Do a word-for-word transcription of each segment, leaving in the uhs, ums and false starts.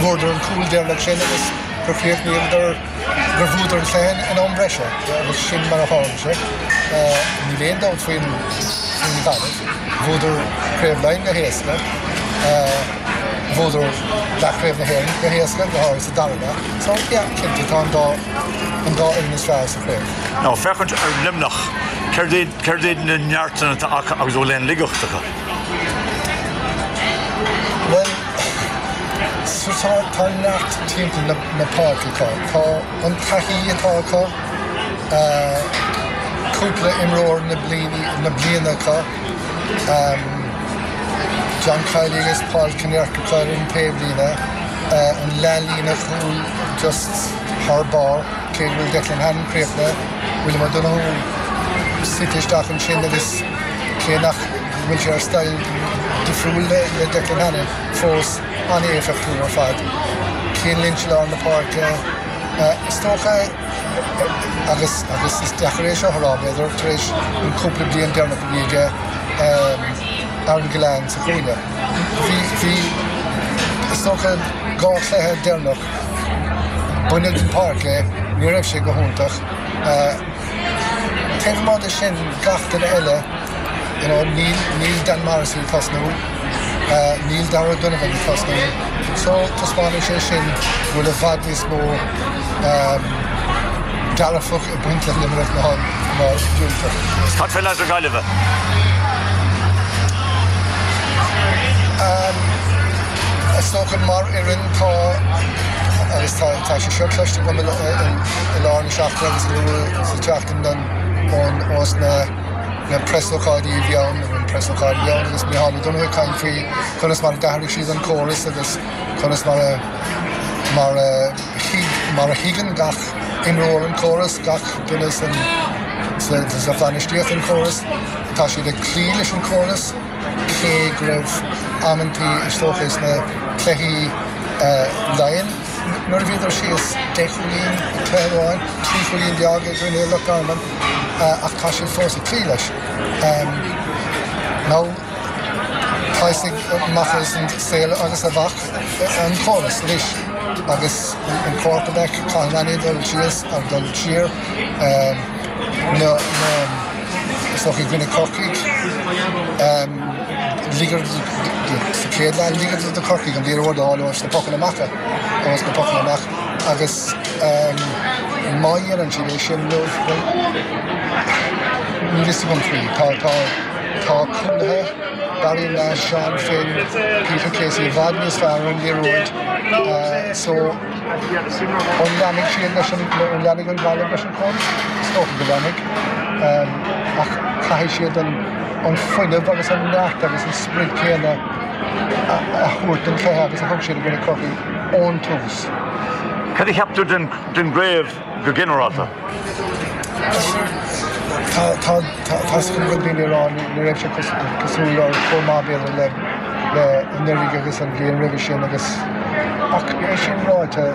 bhórdar an cúil déarnach sin agus gur chríochnaíomh gur gur bhúdar an chéin an an breise agus sin mar a háimse. Ní léon dót faoin faoin gaibh, bhúdar créimhlein go héasca, bhúdar leachréimh na héin go héasca go háir sa darna. So, yeah, cinnte tá an dá an dá in is fearr sa chréimh. Ná fechant ar limnach, ceir déad na neartana agus ó léon ligeachtacha? Well, so tá neart timp na páirceá. Tá an taithí atá acu, cúpla imreoir na blianacha. John Kiley agus Paul Kinnerk chuir an taobhlína, an leanlína chúil just thar bar, cé bhfuil Declan Hannon críochna, bhfuil mar duna sitisteach an sin agus cé nach bhfuil sé ar stail difriúil le Declan Hannon fós an éifeachú ar fad. Cén lynch le na páirce. Istócha agus agus is deacharéis seo thrá beidir tar éis an cúpla bliain dearna go bhíige ar an gleann sa chuile. Bhí istócha gá chluthe dearnach buinead an páirce, ní raibh sé go húntaach. Taobhmáid sin gachtain eile, Neil Dan Morrissey cosnú, Neil Dara Donovan cosnú. So taspána sé sin bhfuil a bhad níos mó darafach a buinte limerick na hán mar dúnta. Tá fé leis ar gaiileh? Istócha mar irin tá agus tá sé seo cleiste go i lár na seachtra agus luail sa teachtain ón os na na preslocáidí bheann an preslocáid bheann agus mé hála donna caiin faoi chunas mar dearadh siad an córas agus chunas mar mar mar a higan gach imreoir an córas gach dunas an sa bhainisteocht an córas tá siad a clí leis an córas cé go raibh ammantí istóchas na cleithí lainn. Nuair a bhíidir síos deichlín cléireáin, trícholín deag ag rinne le garman ach tá siad fós a clí leis. Ná thaisig machas an saoile agus a bhach an córas leis agus an córpadach cáilnaid ar síos ar dul tír na sochaí gine corcaig lígar sa céad lein lígar do corcaig an bhíar ordáil os na pocan amachcha os na pocan amach agus maiar an sin é sin nuh ní lista gan trí tá tá tá cúnathe Barry Nash, Sean Finn, Peter Casey, bhad níos fearr an léróid so an leannig siad leis an leannig an bhaile leis an córas stócha go leannig ach caiith siad an an fuineh agus an neart agus an sprid céanna a thuairt an chéthe agus a thug siad a gine corcaí ón tús. Cad i cheaptú den gréibh go ginearálta? Tá scan go dtíine rán ní raibh sé cosúil ar chomá béidir le le neirig agus an bhíon rih sin agus ach é sin ráite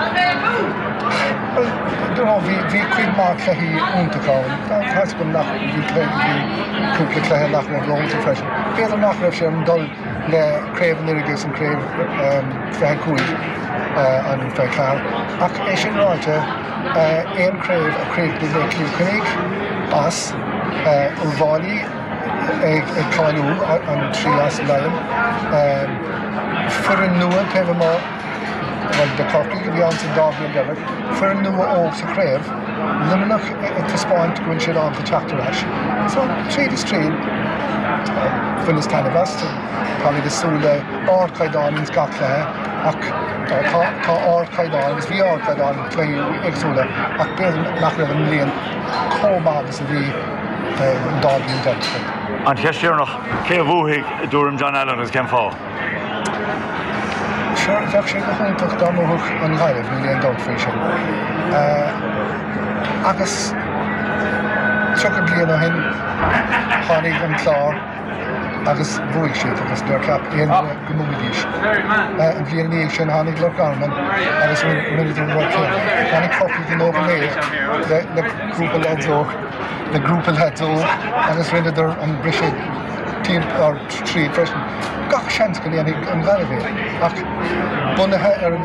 bhí chuig má cleithí úntaáin. Tá go nach bhí cúpla cleithe nach na bhlónta freisin. Béidir nach raibh sé an dul leréimh neirig agus an créimh feithe cuaig an feith ceathar. Ach é sin ráite éon créimh a créimh do le clú cynnig as urbálaí ag cáinú an trí as leim. Fur an nua taobh má bhil de corcaí go bhí an sa dá bliain deimh, fur an nua óg sa créimh, limanach taspáint gúin siad an sa teachtar leis. So tríd is tríd fuil is taine best, tá ag súla ardchaidáin ins gach lethe ach tá ardchaidáin agus bhí ardchaidáin cléú agsúla ach béidir nach raibh an líon chomá agus a bhí an dá bliain deimh. An cheisiarnach cé bhúthaigh dúrim John Allen agus cén fá? Sure, bheadh sé go húntaach dámthach an ghaibh ní léon dóg faoi sin. Agus tucha bliain ó hin tháinig an clár agus bhuaigh siad agus nuair ceap aon go múgadís. An bbliain níl sin tháinig le garman agus rinneadh an bhfuil céanna. Tháinig corcaí den óga léir le grúpa ledóg le grúpa ledóg agus rinneadh an brise tír ar trí freisin. Gach seans go léananig an bhealibh ach bunathe ar